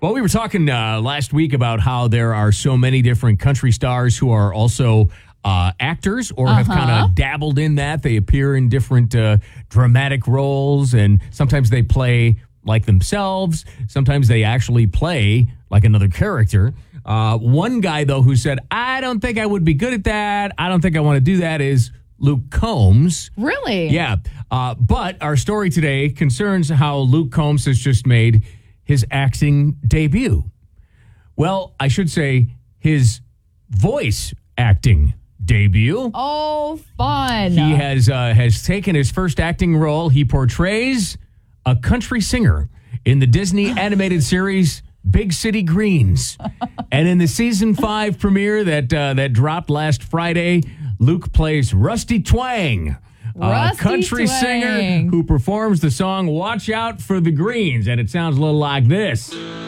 Well, we were talking last week about how there are so many different country stars who are also actors or have kind of dabbled in that. They appear in different dramatic roles, and sometimes they play like themselves. Sometimes they actually play like another character. One guy, though, who said, I don't think I would be good at that. I don't think I want to do that is Luke Combs. Really? Yeah. But our story today concerns how Luke Combs has just made his acting debut. Well, I should say his voice acting debut. Oh, fun. He has taken his first acting role. He portrays a country singer in the Disney animated series Big City Greens. And in the season 5 premiere that dropped last Friday, Luke plays Rusty Twang, a country singer who performs the song Watch Out for the Greens. And it sounds a little like this.